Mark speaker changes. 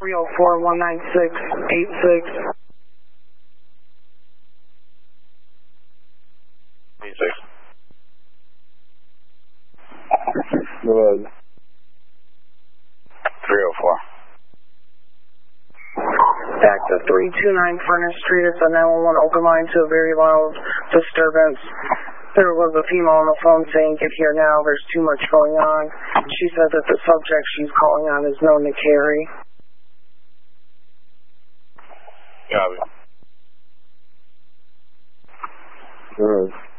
Speaker 1: 304-196-86.
Speaker 2: 86.
Speaker 3: Go ahead.
Speaker 2: 304.
Speaker 1: Back to 329 Furnace Street. It's a 911 open line to a very loud disturbance. There was a female on the phone saying, "Get here now, there's too much going on." She said that the subject she's calling on is known to carry.
Speaker 2: Copy.
Speaker 3: Go ahead.